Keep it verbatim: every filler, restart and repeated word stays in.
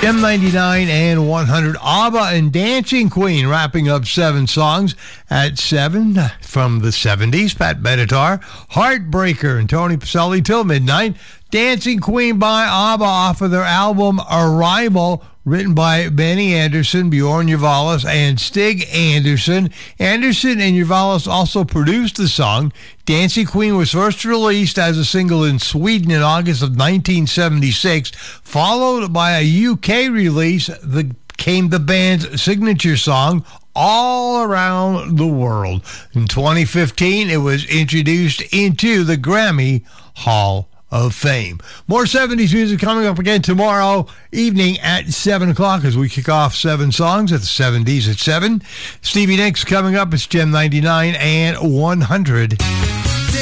M ninety-nine and one hundred. ABBA and Dancing Queen wrapping up seven songs at seven from the seventies. Pat Benatar, Heartbreaker, and Tony Pacelli till midnight. Dancing Queen by ABBA off of their album Arrival, written by Benny Andersson, Bjorn Ulvaeus, and Stig Anderson. Anderson and Ulvaeus also produced the song. Dancing Queen was first released as a single in Sweden in August of nineteen seventy-six, followed by a U K release that became the band's signature song all around the world. In twenty fifteen, it was introduced into the Grammy Hall of Fame. More seventies music coming up again tomorrow evening at seven o'clock as we kick off seven songs at the seventies at seven. Stevie Nicks coming up. It's Gem ninety-nine and one hundred.